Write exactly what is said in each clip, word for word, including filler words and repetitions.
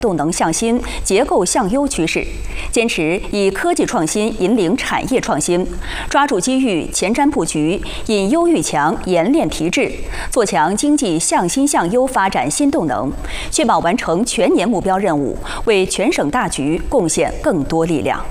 动能向新、结构向优趋势，坚持以科技创新引领产业创新，抓住机遇前瞻布局，引优育强，研练提质，做强经济向新向优发展新动能，确保完成全年目标任务，为全省大局贡献更多力量。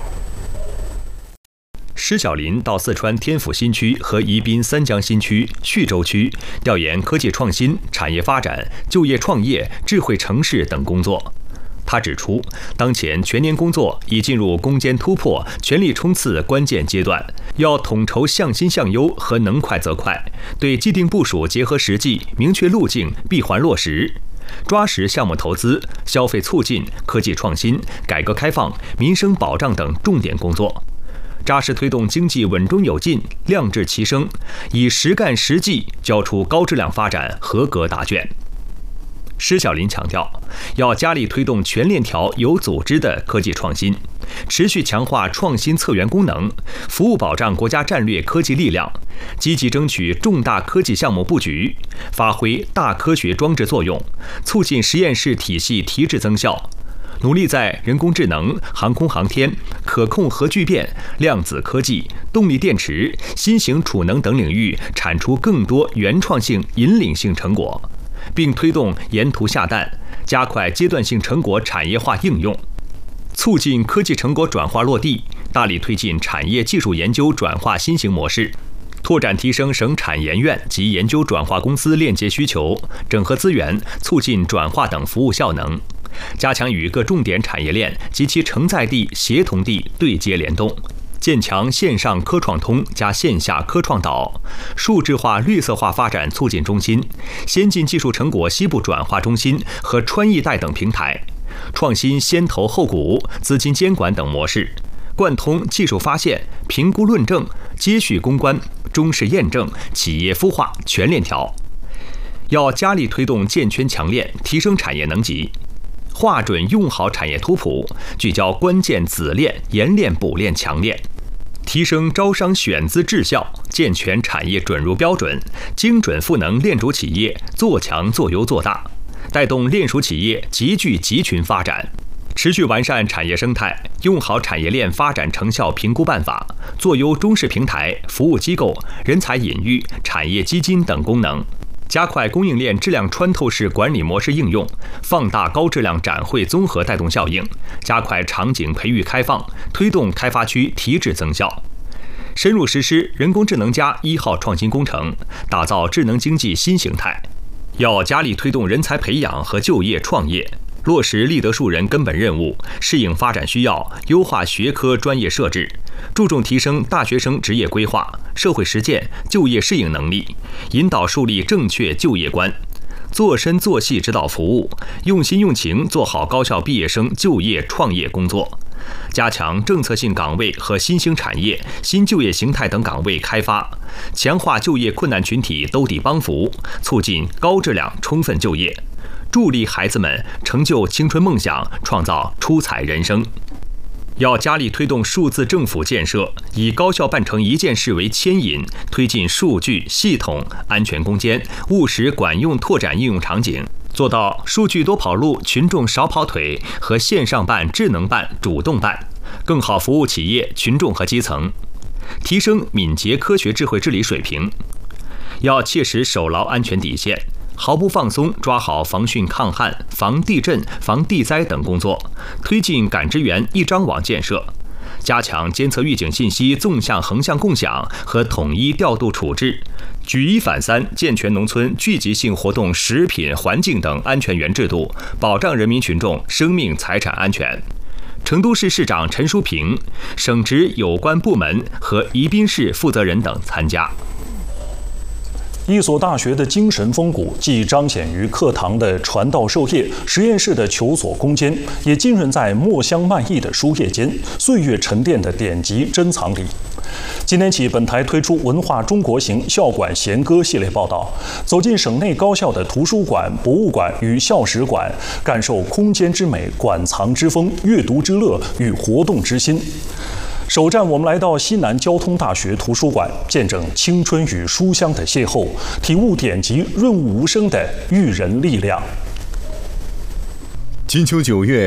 施小林到四川天府新区和宜宾三江新区、叙州区调研科技创新、产业发展、就业创业、智慧城市等工作。他指出，当前全年工作已进入攻坚突破、全力冲刺关键阶段，要统筹向新向优和能快则快，对既定部署结合实际，明确路径，闭环落实，抓实项目投资、消费促进、科技创新、改革开放、民生保障等重点工作，扎实推动经济稳中有进、量质齐升，以实干实绩交出高质量发展合格答卷。施小林强调，要加力推动全链条有组织的科技创新，持续强化创新策源功能，服务保障国家战略科技力量，积极争取重大科技项目布局，发挥大科学装置作用，促进实验室体系提质增效，努力在人工智能、航空航天、可控核聚变、量子科技、动力电池、新型储能等领域产出更多原创性、引领性成果，并推动沿途下蛋，加快阶段性成果产业化应用，促进科技成果转化落地，大力推进产业技术研究转化新型模式，拓展提升省产研院及研究转化公司链接需求，整合资源，促进转化等服务效能，加强与各重点产业链及其承载地、协同地对接联动，建强线上科创通加线下科创岛、数字化绿色化发展促进中心、先进技术成果西部转化中心和川易贷等平台，创新先投后鼓、资金监管等模式，贯通技术发现、评估论证、接续攻关、中试验证、企业孵化全链条。要加力推动建圈强链，提升产业能级，划准用好产业图谱，聚焦关键子链、研链补链强链，提升招商选资质效，健全产业准入标准，精准赋能链主企业，做强做优做大，带动链属企业集聚集群发展。持续完善产业生态，用好产业链发展成效评估办法，做优中试平台、服务机构、人才引育、产业基金等功能，加快供应链质量穿透式管理模式应用，放大高质量展会综合带动效应，加快场景培育开放，推动开发区提质增效，深入实施人工智能加一号创新工程，打造智能经济新形态。要加力推动人才培养和就业创业，落实立德树人根本任务，适应发展需要，优化学科专业设置，注重提升大学生职业规划、社会实践、就业适应能力，引导树立正确就业观，做深做细指导服务，用心用情做好高校毕业生就业创业工作，加强政策性岗位和新兴产业、新就业形态等岗位开发，强化就业困难群体兜底帮扶，促进高质量充分就业，助力孩子们成就青春梦想，创造出彩人生。要加力推动数字政府建设，以高校办成一件事为牵引，推进数据、系统、安全攻坚、务实管用拓展应用场景，做到数据多跑路、群众少跑腿和线上办、智能办、主动办，更好服务企业、群众和基层，提升敏捷科学智慧治理水平。要切实守牢安全底线，毫不放松抓好防汛抗旱、防地震、防地灾等工作，推进感知源一张网建设，加强监测预警信息纵向横向共享和统一调度处置，举一反三，健全农村聚集性活动食品、环境等安全源制度，保障人民群众生命财产安全。成都市市长陈淑平、省直有关部门和宜宾市负责人等参加。 一所大学的精神风骨，既彰显于课堂的传道授业、实验室的求索攻坚，也浸润在墨香漫溢的书页间、岁月沉淀的典籍珍藏里。今天起，本台推出文化中国行校馆弦歌系列报道，走进省内高校的图书馆、博物馆与校史馆，感受空间之美、馆藏之风、阅读之乐与活动之心。首站，我们来到西南交通大学图书馆，见证青春与书香的邂逅，体悟典籍润物无声的育人力量。 金秋九月，